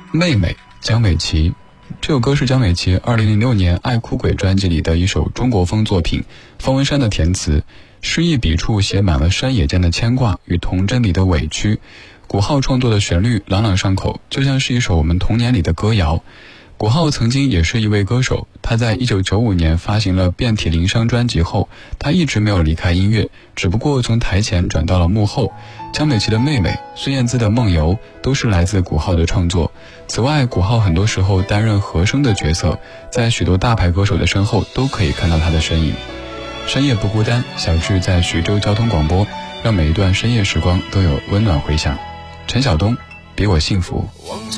妹妹江美琪，这首歌是江美琪2006年《爱哭鬼》专辑里的一首中国风作品，方文山的填词，诗意笔触写满了山野间的牵挂与童真里的委屈。古浩创作的旋律朗朗上口，就像是一首我们童年里的歌谣。古浩曾经也是一位歌手，他在1995年发行了《遍体鳞伤》专辑后，他一直没有离开音乐，只不过从台前转到了幕后。江美琪的妹妹孙燕姿的梦游都是来自古浩的创作。此外，古浩很多时候担任和声的角色，在许多大牌歌手的身后都可以看到他的身影。深夜不孤单，小聚在徐州交通广播，让每一段深夜时光都有温暖回响。陈晓东，比我幸福。 望着